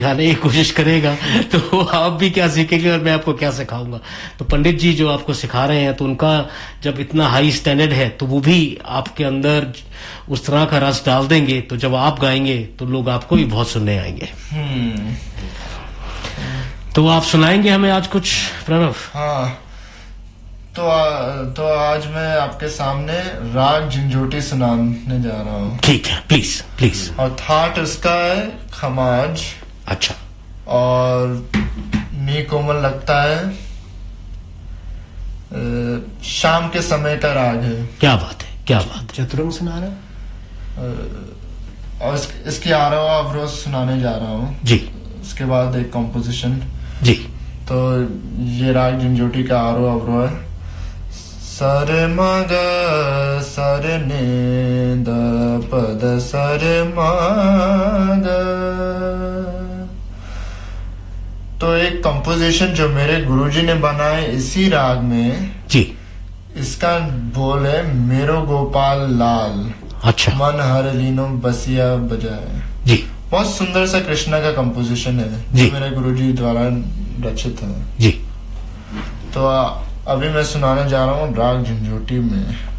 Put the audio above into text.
सिखाने की कोशिश करेगा तो आप भी क्या सीखेंगे और मैं आपको क्या सिखाऊंगा। तो पंडित जी जो आपको सिखा रहे हैं तो उनका जब इतना हाई स्टैंडर्ड है तो वो भी आपके अंदर उस तरह का रस डाल देंगे, तो जब आप गाएंगे तो लोग आपको भी बहुत सुनने आएंगे। तो आप सुनाएंगे हमें आज कुछ प्रणव? हाँ, तो आज मैं आपके सामने राग झंझोटी सुनाने जा रहा हूँ। ठीक है, प्लीज प्लीज। और थाट इसका है खमाज। अच्छा। और नी कोमल लगता है, शाम के समय का राग है। क्या बात है, क्या बात। चतुरंग सुना रहा और इसकी आरोह अवरोह सुनाने जा रहा हूँ जी। उसके बाद एक कॉम्पोजिशन जी। तो ये राग झंझोटी का आरोह अवरोह है। सर मग सर ने द पद सर मग। तो एक कंपोजिशन जो मेरे गुरुजी ने बनाए इसी राग में जी। इसका बोल है मेरो गोपाल लाल। अच्छा। मन हर लीनो बसिया बजाए। जी। बहुत सुंदर सा कृष्णा का कंपोजिशन है जी। जो मेरे गुरुजी द्वारा रचित है जी। तो अभी मैं सुनाने जा रहा हूँ राग झंझोटी में।